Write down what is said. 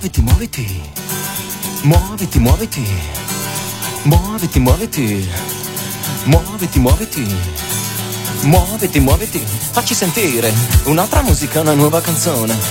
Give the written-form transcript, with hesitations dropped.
Muoviti, muoviti, muoviti, muoviti, muoviti, muoviti, muoviti, muoviti, muoviti, muoviti, facci sentire un'altra musica, una nuova canzone.